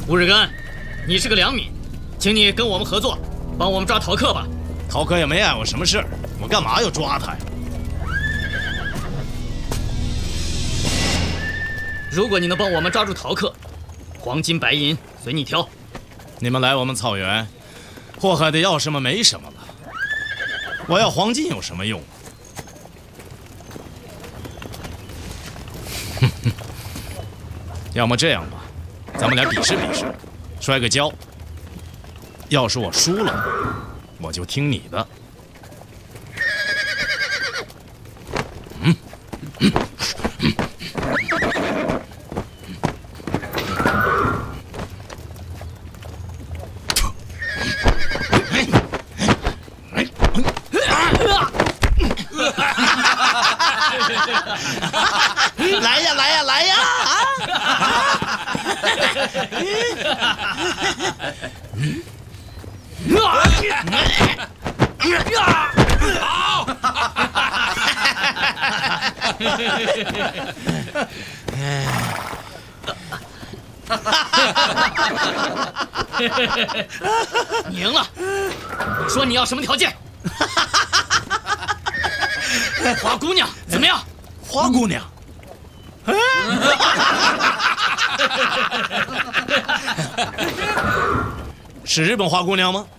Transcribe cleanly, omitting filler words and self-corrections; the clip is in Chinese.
乌日根，你是个良民，请你跟我们合作，帮我们抓逃课吧。 逃课也没碍我什么事儿，我干嘛要抓他呀？ 如果你能帮我们抓住逃课，黄金白银随你挑。 你们来我们草原，祸害的要什么没什么了。我要黄金有什么用？要么这样吧，咱们俩比试比试，摔个跤。要是我输了，我就听你的。 来呀来呀来呀！ 你赢了，你说你要什么条件？花姑娘怎么样？ 花姑娘，是日本花姑娘吗？